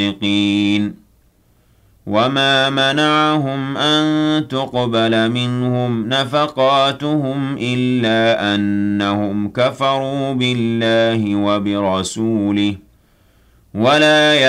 وما منعهم أن تقبل منهم نفقاتهم إلا أنهم كفروا بالله وبرسوله ولا